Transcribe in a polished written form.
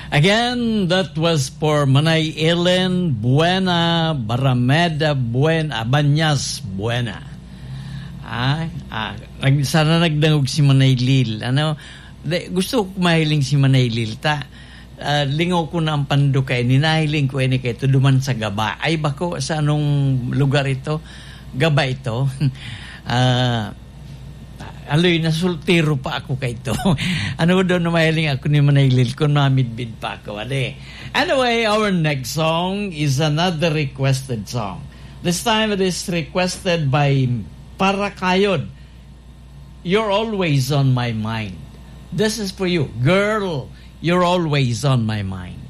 Again, that was for Manay Ellen Buena, Barameda Buena, Banyas Buena. Sana nagdangog si Manay Lil. Gusto ko mahiling si Manay Lil. Lingaw ko na ang pando kay ninahiling ko ini kay duman sa Gaba. Ay bako sa anong lugar ito? Gaba ito. Aloy, nasultiro pa ako kay ito. Ano doon na mahiling ako ni Manay Lil kung mamidbid pa ako. Anyway, our next song is another requested song. This time it is requested by Parakayod. You're always on my mind. This is for you. Girl, you're always on my mind.